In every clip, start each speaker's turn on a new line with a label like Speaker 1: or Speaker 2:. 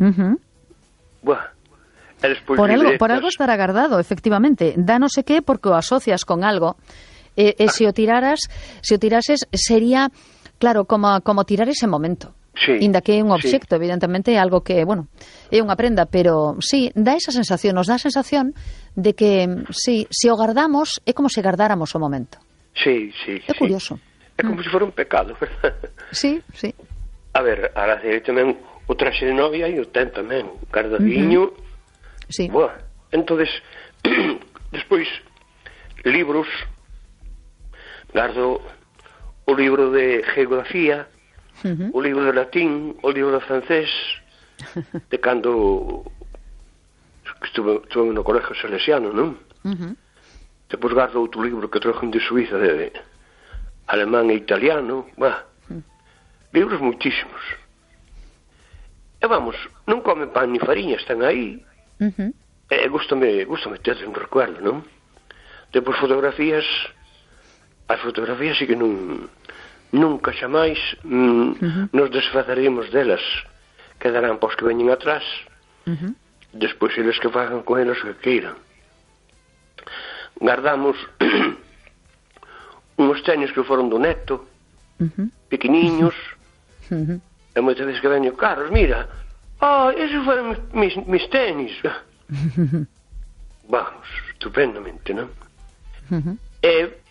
Speaker 1: Buah.
Speaker 2: Por algo estará guardado, efectivamente. Da no sé qué porque o asocias con algo. Se o tirases sería, claro, como tirar ese momento.
Speaker 1: Sí,
Speaker 2: inda que é un obxecto, evidentemente é algo que, bueno, é unha prenda, pero sí, dá esa sensación, nos dá a sensación de que, sí, se o guardamos é como se guardáramos o momento.
Speaker 1: Sí.
Speaker 2: É curioso.
Speaker 1: É como se fora un pecado, verdad?
Speaker 2: Sí.
Speaker 1: A ver, a tamén o traxe de novia e o ten tamén, guardadiño.
Speaker 2: Sí.
Speaker 1: Boa. Entonces, despois, libros, guardo o libro de geografía, o libro de latín, o libro de francés, de cando estuve no colegio salesiano, non? Depois guardo outro libro que trouxen de Suiza, de alemán e italiano, libros moitísimos. E vamos, non comen pan ni fariña, están aí. E gustame ter un recuerdo, non? Depois fotografías, as fotografías sí que nunca xamais nos desfaceremos delas, quedarán pos que veñen atrás, despois eles que fagan con eles que queiran. Guardamos uns tenis que foron do neto, pequeniños, e moitas veces que veño, Carlos, mira, esos foron mis tenis. Vamos, estupendamente, non? E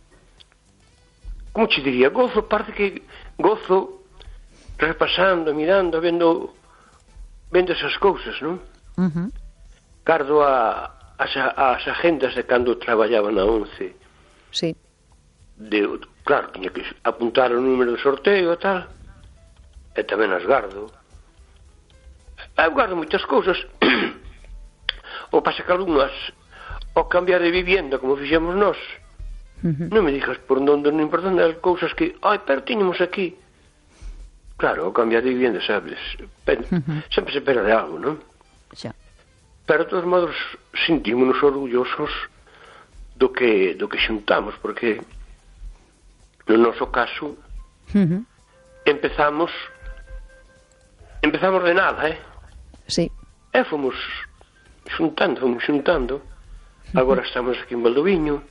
Speaker 1: como che diría, parte que gozo repasando, mirando, vendo esas cousas, non? Cardo as agendas de cando traballaba na 11.
Speaker 2: Sí.
Speaker 1: Claro, tiña que apuntar o número de sorteo e tal, e tamén as guardo. Eu guardo moitas cousas. O pasa que algunhas, ao cambiar de vivienda, como fixemos nós, non me digas por onde, non importante, as cousas que, pero tiñamos aquí. Claro, ao cambiar de vivienda, sabes, sempre se perde algo, non?
Speaker 2: Xa.
Speaker 1: Pero, de todos modos, sentímonos orgullosos do que xuntamos, porque no noso caso empezamos de nada,
Speaker 2: Sí.
Speaker 1: E fomos xuntando. Agora estamos aquí en Valdoviño.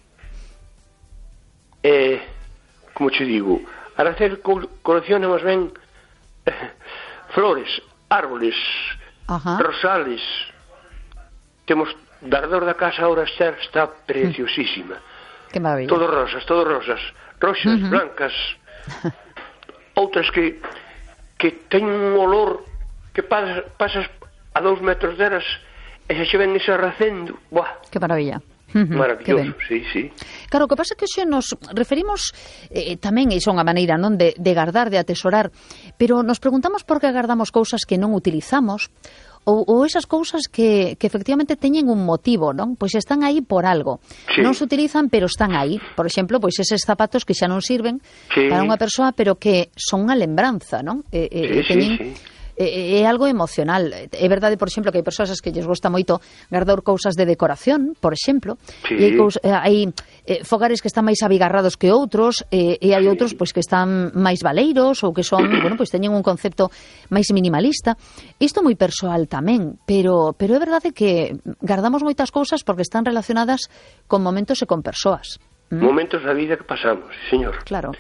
Speaker 1: Como che digo, Aracel colecciona máis ben flores, árboles, rosales. Temos alrededor da casa ahora está preciosísima.
Speaker 2: Que maravilla.
Speaker 1: Todo rosas, roxas, blancas. Outras que teñen un olor que pasas a 2 metros delas e se ven ese racendo. Buah.
Speaker 2: Que maravilla.
Speaker 1: Maravilloso, sí.
Speaker 2: Claro, o que pasa é que xe nos referimos tamén, iso é unha maneira, non, de guardar, de atesorar, pero nos preguntamos por que guardamos cousas que non utilizamos ou esas cousas que efectivamente teñen un motivo, non? Pois están aí por algo.
Speaker 1: Sí.
Speaker 2: Non se utilizan, pero están aí. Por exemplo, pois eses zapatos que xa non sirven para unha persoa, pero que son unha lembranza, non?
Speaker 1: Sí.
Speaker 2: É algo emocional. É verdade, por exemplo, que hai persoas que lles gusta moito guardar cousas de decoración, por exemplo, e hai fogares que están máis abigarrados que outros, e hai outros pois que están máis valeiros ou que son, pois teñen un concepto máis minimalista. Isto é moi persoal tamén, pero é verdade que guardamos moitas cousas porque están relacionadas con momentos e con persoas.
Speaker 1: Momentos da vida que pasamos, señor.
Speaker 2: Claro.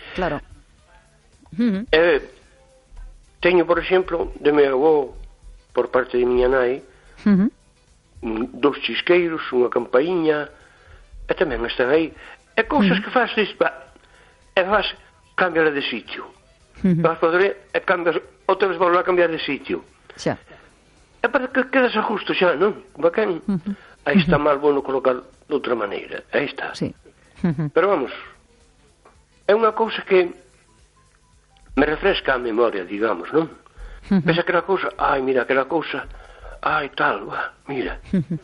Speaker 1: Teño, por exemplo, de meu avó, por parte de miña nai, 2 chisqueiros, unha campaíña, e tamén están aí. E cousas que faz, cámbiala de sitio. Vas poder, e cambias, outra vez volver a cambiar de sitio.
Speaker 2: Xa.
Speaker 1: E para que quedas a justo xa, non? Bacán. Aí está mal bueno colocar de outra maneira. Aí está.
Speaker 2: Sí.
Speaker 1: Pero vamos, é unha cousa que me refresca a memoria, digamos, non? Pensa que era cousa, mira, aquela cousa, tal, mira.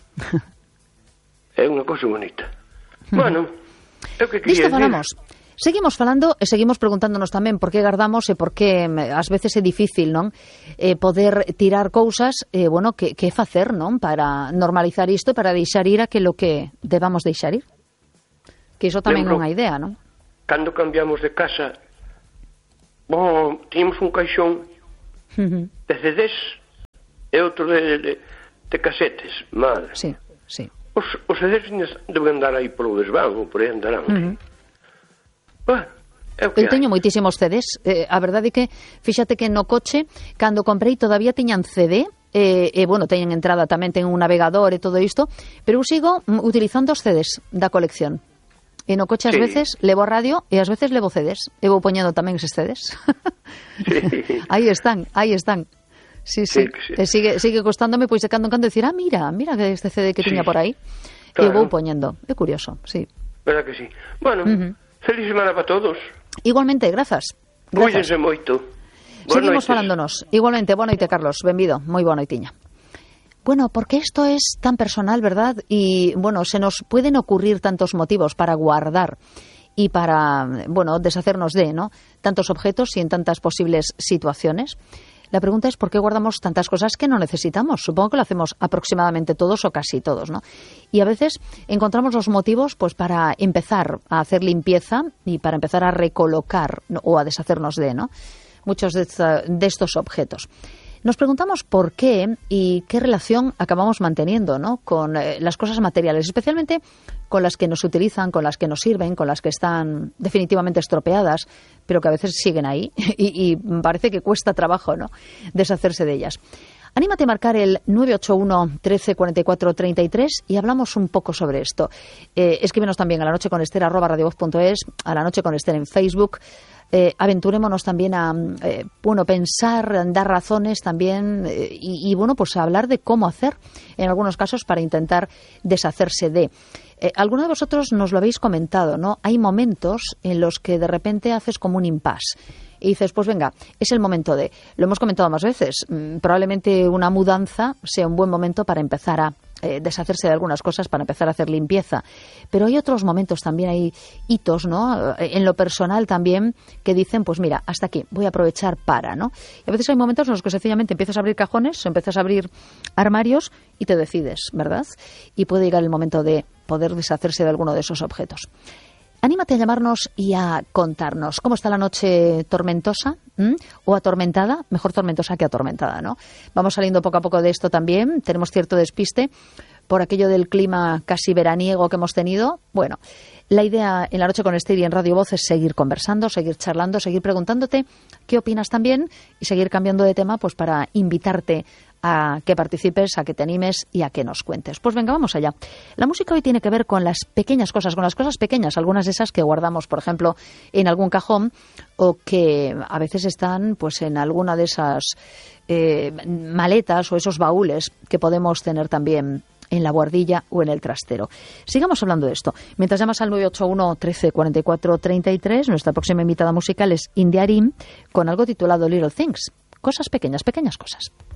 Speaker 1: É unha cousa bonita. Bueno, é o que quería
Speaker 2: disto falamos. Seguimos falando e seguimos preguntándonos tamén por que guardamos e por que ás veces é difícil, non? Poder tirar cousas, que facer, non? Para normalizar isto, para deixar ir aquilo que debamos deixar ir. Que iso tamén é unha idea, non?
Speaker 1: Cando cambiamos de casa, tiñamos un caixón de CDs e outro de casetes, mal.
Speaker 2: Sí, sí.
Speaker 1: Os CDs deben andar aí polo desván, ou por aí andarán. Bueno, eu
Speaker 2: teño moitísimos CDs. A verdade é que, fíxate que no coche, cando comprei todavía tiñan CD, bueno, teñen entrada tamén, ten un navegador e todo isto, pero eu sigo utilizando os CDs da colección. E no coche ás veces levo a radio e ás veces levo CDs. E vou poñendo tamén eses CDs. Sí. Aí están. Sí. Sigue costándome, pois de cando en cando dicir, mira que este CD que tiña por aí. Claro. E vou poñendo. É curioso, sí.
Speaker 1: Verdad que sí. Bueno, feliz semana para todos.
Speaker 2: Igualmente, grazas.
Speaker 1: Cuídense moito.
Speaker 2: Seguimos falándonos. Igualmente, boa noite, Carlos. Benvido. Moi boa noitiña. Bueno, porque esto es tan personal, ¿verdad? Y, bueno, se nos pueden ocurrir tantos motivos para guardar y para, bueno, deshacernos de, ¿no?, tantos objetos y en tantas posibles situaciones. La pregunta es por qué guardamos tantas cosas que no necesitamos. Supongo que lo hacemos aproximadamente todos o casi todos, ¿no? Y a veces encontramos los motivos pues para empezar a hacer limpieza y para empezar a recolocar, ¿no?, o a deshacernos de, ¿no?, muchos de estos objetos. Nos preguntamos por qué y qué relación acabamos manteniendo, ¿no?, con las cosas materiales, especialmente con las que nos utilizan, con las que nos sirven, con las que están definitivamente estropeadas, pero que a veces siguen ahí y parece que cuesta trabajo, ¿no?, deshacerse de ellas. Anímate a marcar el 981 13 44 33 y hablamos un poco sobre esto. Escríbenos también a la noche con Esther @radiovoz.es, a la noche con Esther en Facebook. Aventurémonos también a pensar, dar razones también y bueno, pues a hablar de cómo hacer en algunos casos para intentar deshacerse de. Alguno de vosotros nos lo habéis comentado, ¿no? Hay momentos en los que de repente haces como un impasse y dices, pues venga, es el momento de... Lo hemos comentado más veces, probablemente una mudanza sea un buen momento para empezar a deshacerse de algunas cosas, para empezar a hacer limpieza. Pero hay otros momentos también, hay hitos, ¿no?, en lo personal también, que dicen, pues mira, hasta aquí, voy a aprovechar para, ¿no? Y a veces hay momentos en los que sencillamente empiezas a abrir cajones, empiezas a abrir armarios y te decides, ¿verdad? Y puede llegar el momento de poder deshacerse de alguno de esos objetos. Anímate a llamarnos y a contarnos cómo está la noche tormentosa, o atormentada, mejor tormentosa que atormentada, ¿no? Vamos saliendo poco a poco de esto también, tenemos cierto despiste por aquello del clima casi veraniego que hemos tenido. Bueno, la idea en la noche con Esther y en Radio Voz es seguir conversando, seguir charlando, seguir preguntándote qué opinas también y seguir cambiando de tema pues para invitarte a que participes, a que te animes y a que nos cuentes. Pues venga, vamos allá. La música hoy tiene que ver con las pequeñas cosas, con las cosas pequeñas, algunas de esas que guardamos, por ejemplo, en algún cajón o que a veces están pues en alguna de esas maletas o esos baúles que podemos tener también en la buhardilla o en el trastero. Sigamos hablando de esto. Mientras llamas al 981 13 44 33, nuestra próxima invitada musical es India Arim con algo titulado Little Things. Cosas pequeñas, pequeñas cosas.